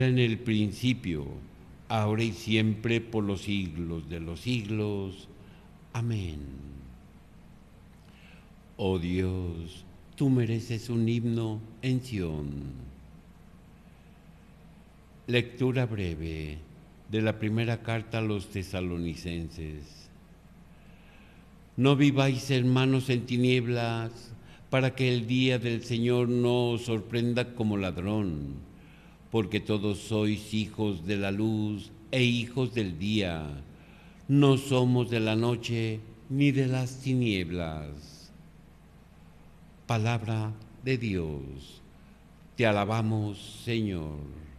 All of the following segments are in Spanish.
En el principio, ahora y siempre, por los siglos de los siglos. Amén. Oh Dios, tú mereces un himno en Sión. Lectura breve de la primera carta a los tesalonicenses. No viváis, hermanos, en tinieblas, para que el día del Señor no os sorprenda como ladrón, porque todos sois hijos de la luz e hijos del día. No somos de la noche ni de las tinieblas. Palabra de Dios. Te alabamos, Señor.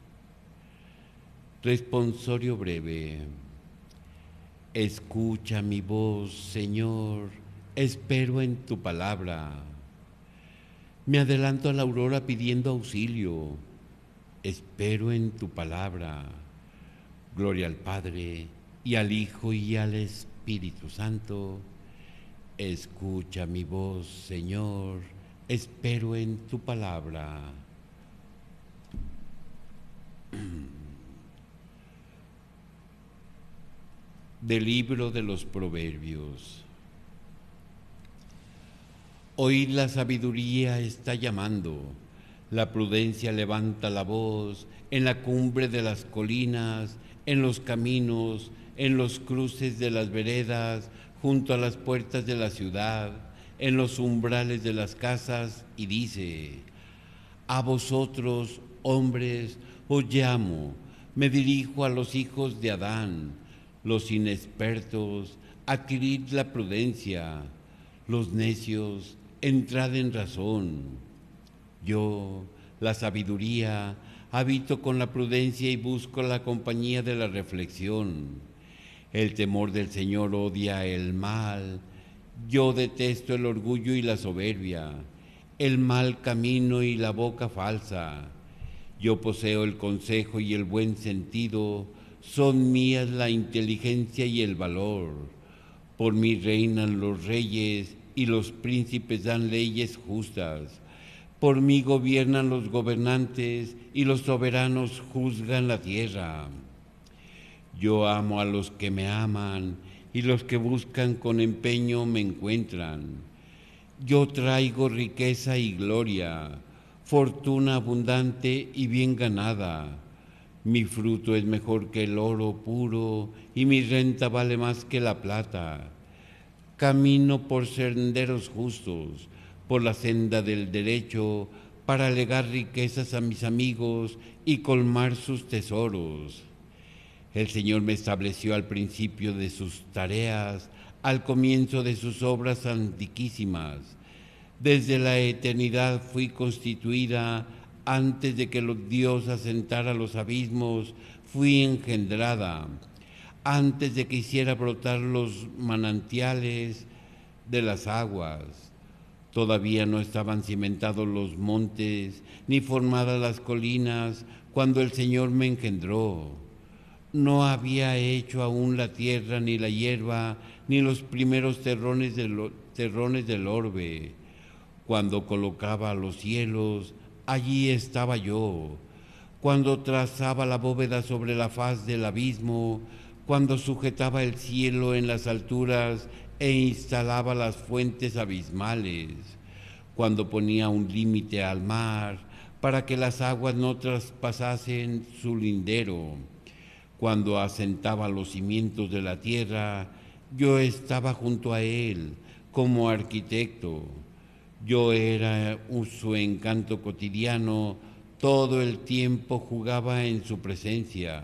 Responsorio breve. Escucha mi voz, Señor, espero en tu palabra. Me adelanto a la aurora pidiendo auxilio, espero en tu palabra. Gloria al Padre, y al Hijo, y al Espíritu Santo. Escucha mi voz, Señor, espero en tu palabra. Del libro de los Proverbios. Oíd, la sabiduría está llamando, la prudencia levanta la voz, en la cumbre de las colinas, en los caminos, en los cruces de las veredas, junto a las puertas de la ciudad, en los umbrales de las casas, y dice: a vosotros, hombres, os llamo, me dirijo a los hijos de Adán, los inexpertos, adquirid la prudencia, los necios, entrad en razón. Yo, la sabiduría, habito con la prudencia y busco la compañía de la reflexión. El temor del Señor odia el mal. Yo detesto el orgullo y la soberbia, el mal camino y la boca falsa. Yo poseo el consejo y el buen sentido, son mías la inteligencia y el valor. Por mí reinan los reyes y los príncipes dan leyes justas. Por mí gobiernan los gobernantes y los soberanos juzgan la tierra. Yo amo a los que me aman y los que buscan con empeño me encuentran. Yo traigo riqueza y gloria, fortuna abundante y bien ganada. Mi fruto es mejor que el oro puro y mi renta vale más que la plata. Camino por senderos justos, por la senda del derecho, para legar riquezas a mis amigos y colmar sus tesoros. El Señor me estableció al principio de sus tareas, al comienzo de sus obras antiquísimas. Desde la eternidad fui constituida, antes de que Dios asentara los abismos, fui engendrada. Antes de que hiciera brotar los manantiales de las aguas, todavía no estaban cimentados los montes, ni formadas las colinas, cuando el Señor me engendró. No había hecho aún la tierra, ni la hierba, ni los primeros terrones del orbe. Cuando colocaba los cielos, allí estaba yo. Cuando trazaba la bóveda sobre la faz del abismo, cuando sujetaba el cielo en las alturas e instalaba las fuentes abismales, cuando ponía un límite al mar para que las aguas no traspasasen su lindero, cuando asentaba los cimientos de la tierra, yo estaba junto a él como arquitecto. Yo era su encanto cotidiano, todo el tiempo jugaba en su presencia.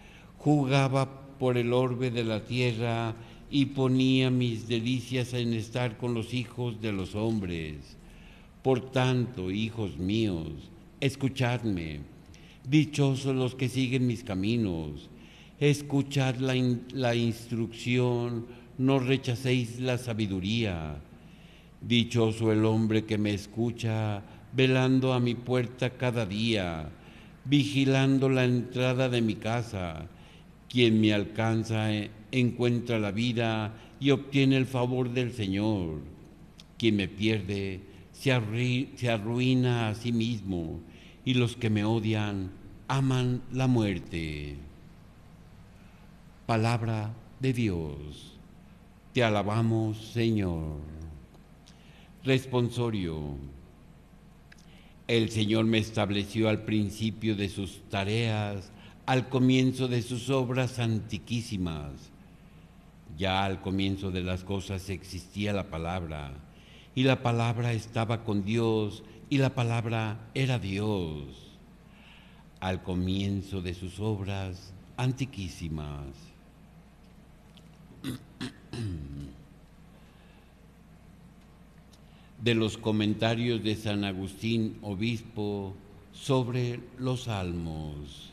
Jugaba por el orbe de la tierra y ponía mis delicias en estar con los hijos de los hombres. Por tanto, hijos míos, escuchadme. Dichosos los que siguen mis caminos. Escuchad la instrucción, no rechacéis la sabiduría. Dichoso el hombre que me escucha, velando a mi puerta cada día, vigilando la entrada de mi casa. Quien me alcanza encuentra la vida y obtiene el favor del Señor. Quien me pierde se arruina a sí mismo, y los que me odian aman la muerte. Palabra de Dios. Te alabamos, Señor. Responsorio. El Señor me estableció al principio de sus tareas, al comienzo de sus obras antiquísimas. Ya al comienzo de las cosas existía la palabra, y la palabra estaba con Dios, y la palabra era Dios. Al comienzo de sus obras antiquísimas. De los comentarios de San Agustín, obispo, sobre los salmos.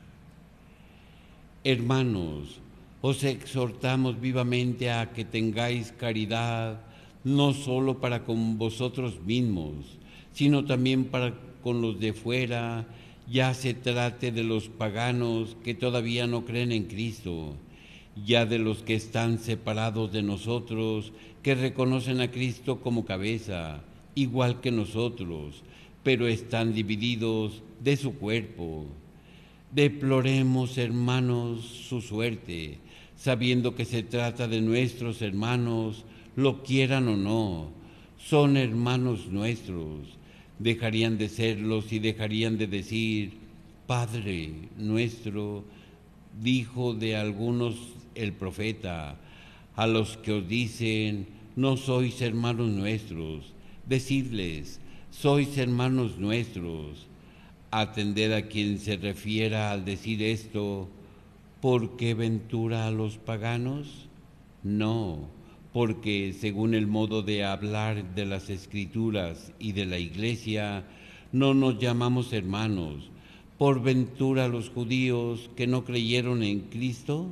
Hermanos, os exhortamos vivamente a que tengáis caridad, no solo para con vosotros mismos, sino también para con los de fuera, ya se trate de los paganos que todavía no creen en Cristo, ya de los que están separados de nosotros, que reconocen a Cristo como cabeza, igual que nosotros, pero están divididos de su cuerpo. Deploremos, hermanos, su suerte, sabiendo que se trata de nuestros hermanos, lo quieran o no, son hermanos nuestros. Dejarían de serlos y dejarían de decir, Padre nuestro, dijo de algunos el profeta, a los que os dicen, no sois hermanos nuestros, decidles, sois hermanos nuestros. Atender a quien se refiera al decir esto, ¿por qué ventura a los paganos? No, porque según el modo de hablar de las Escrituras y de la Iglesia, no nos llamamos hermanos. ¿Por ventura a los judíos que no creyeron en Cristo?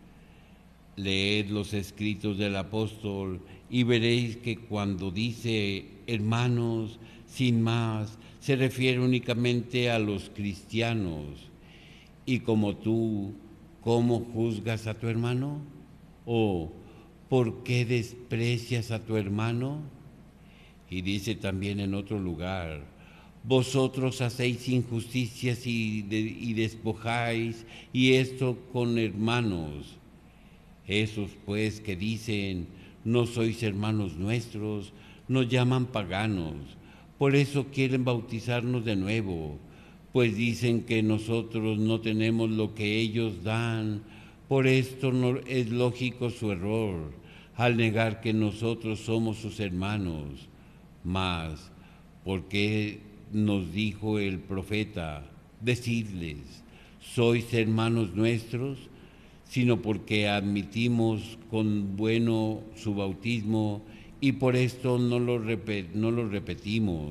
Leed los escritos del apóstol y veréis que cuando dice hermanos, sin más, se refiere únicamente a los cristianos. Y como tú, ¿cómo juzgas a tu hermano? ¿O por qué desprecias a tu hermano? Y dice también en otro lugar, vosotros hacéis injusticias y despojáis, y esto con hermanos. Esos pues que dicen, no sois hermanos nuestros, nos llaman paganos. Por eso quieren bautizarnos de nuevo, pues dicen que nosotros no tenemos lo que ellos dan. Por esto no es lógico su error, al negar que nosotros somos sus hermanos. Mas, ¿por qué nos dijo el profeta, decidles, sois hermanos nuestros? Sino porque admitimos con bueno su bautismo y por esto no lo repetimos.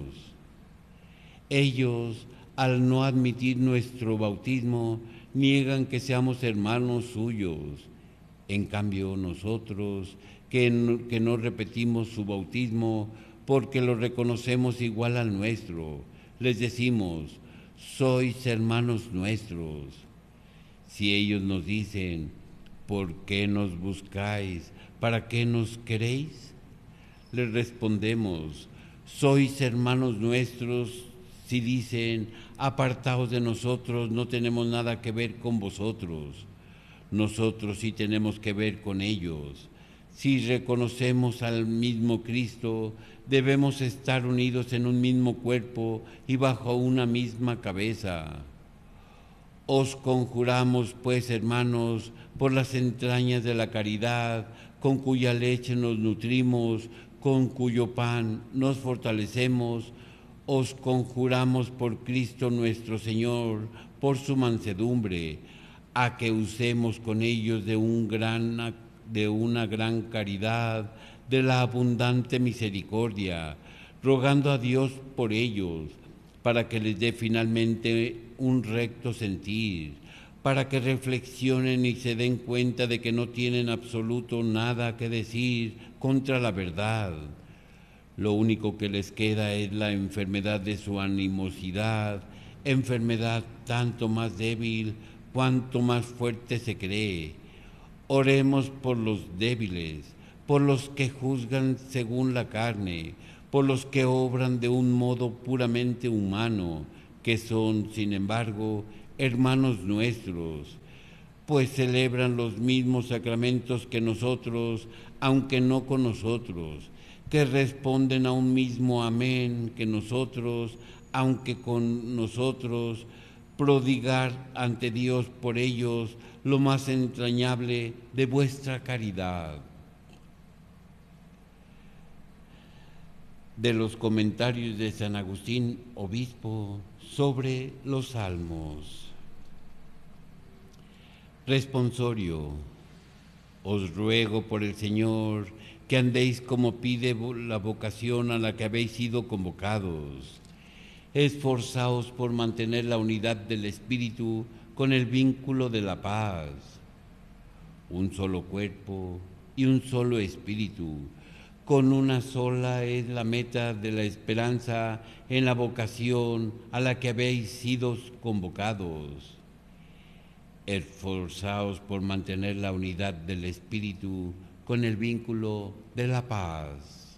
Ellos, al no admitir nuestro bautismo, niegan que seamos hermanos suyos. En cambio, nosotros, que no repetimos su bautismo porque lo reconocemos igual al nuestro, les decimos, sois hermanos nuestros. Si ellos nos dicen, ¿por qué nos buscáis? ¿Para qué nos queréis? Les respondemos, sois hermanos nuestros. Si dicen, apartaos de nosotros, no tenemos nada que ver con vosotros. Nosotros sí tenemos que ver con ellos. Si reconocemos al mismo Cristo, debemos estar unidos en un mismo cuerpo y bajo una misma cabeza. Os conjuramos, pues, hermanos, por las entrañas de la caridad, con cuya leche nos nutrimos, con cuyo pan nos fortalecemos, os conjuramos por Cristo nuestro Señor, por su mansedumbre, a que usemos con ellos de una gran caridad, de la abundante misericordia, rogando a Dios por ellos, para que les dé finalmente un recto sentir, para que reflexionen y se den cuenta de que no tienen absoluto nada que decir contra la verdad. Lo único que les queda es la enfermedad de su animosidad, enfermedad tanto más débil cuanto más fuerte se cree. Oremos por los débiles, por los que juzgan según la carne, por los que obran de un modo puramente humano, que son, sin embargo, hermanos nuestros, pues celebran los mismos sacramentos que nosotros, aunque no con nosotros, que responden a un mismo amén que nosotros, aunque con nosotros, prodigar ante Dios por ellos lo más entrañable de vuestra caridad. De los comentarios de San Agustín, obispo, sobre los salmos. Responsorio. Os ruego por el Señor que andéis como pide la vocación a la que habéis sido convocados. Esforzaos por mantener la unidad del Espíritu con el vínculo de la paz. Un solo cuerpo y un solo Espíritu. Con una sola es la meta de la esperanza en la vocación a la que habéis sido convocados. Esforzaos por mantener la unidad del Espíritu con el vínculo de la paz.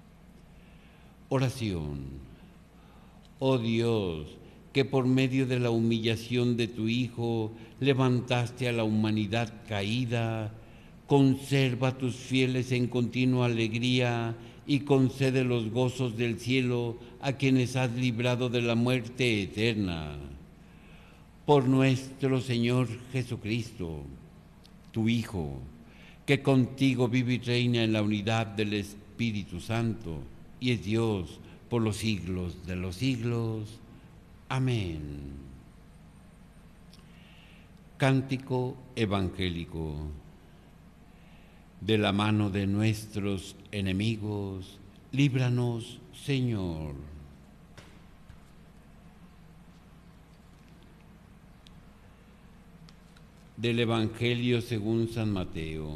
Oración. Oh Dios, que por medio de la humillación de tu Hijo levantaste a la humanidad caída, conserva a tus fieles en continua alegría y concede los gozos del cielo a quienes has librado de la muerte eterna. Por nuestro Señor Jesucristo, tu Hijo, que contigo vive y reina en la unidad del Espíritu Santo y es Dios por los siglos de los siglos. Amén. Cántico evangélico. De la mano de nuestros enemigos, líbranos, Señor. Del Evangelio según San Mateo.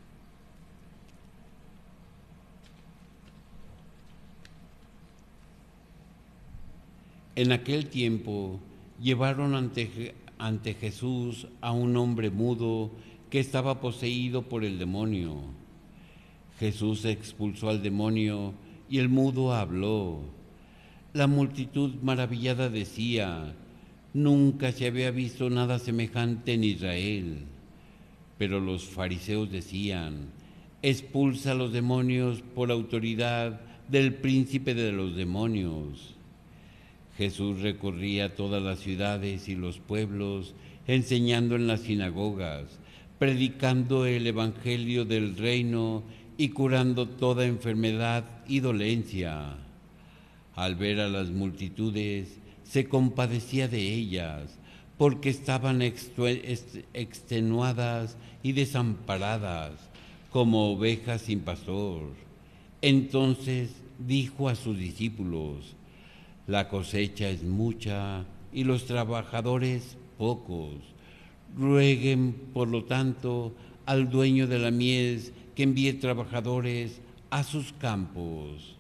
En aquel tiempo llevaron ante Jesús a un hombre mudo que estaba poseído por el demonio. Jesús expulsó al demonio y el mudo habló. La multitud maravillada decía: nunca se había visto nada semejante en Israel. Pero los fariseos decían: expulsa a los demonios por autoridad del príncipe de los demonios. Jesús recorría todas las ciudades y los pueblos, enseñando en las sinagogas, predicando el evangelio del reino y curando toda enfermedad y dolencia. Al ver a las multitudes, se compadecía de ellas, porque estaban extenuadas y desamparadas, como ovejas sin pastor. Entonces dijo a sus discípulos: la cosecha es mucha y los trabajadores pocos. Rueguen, por lo tanto, al dueño de la mies que envíe trabajadores a sus campos.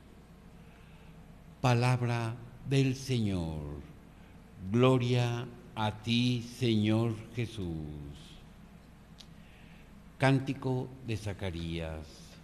Palabra del Señor. Gloria a ti, Señor Jesús. Cántico de Zacarías.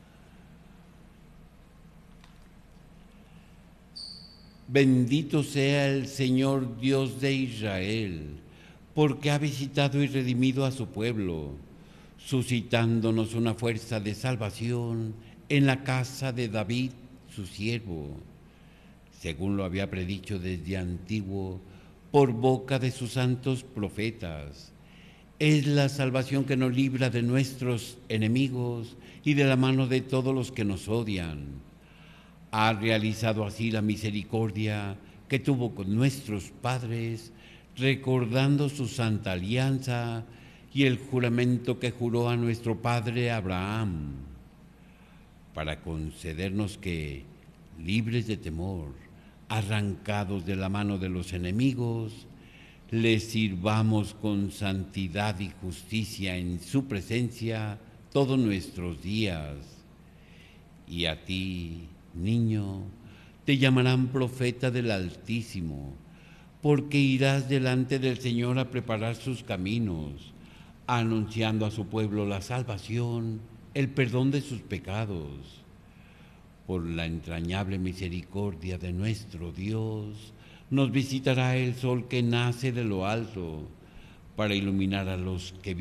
Bendito sea el Señor Dios de Israel, porque ha visitado y redimido a su pueblo, suscitándonos una fuerza de salvación en la casa de David, su siervo, según lo había predicho desde antiguo por boca de sus santos profetas. Es la salvación que nos libra de nuestros enemigos y de la mano de todos los que nos odian. Ha realizado así la misericordia que tuvo con nuestros padres, recordando su santa alianza y el juramento que juró a nuestro padre Abraham, para concedernos que, libres de temor, arrancados de la mano de los enemigos, les sirvamos con santidad y justicia en su presencia todos nuestros días. Y a ti, niño, te llamarán profeta del Altísimo, porque irás delante del Señor a preparar sus caminos, anunciando a su pueblo la salvación, el perdón de sus pecados. Por la entrañable misericordia de nuestro Dios, nos visitará el sol que nace de lo alto para iluminar a los que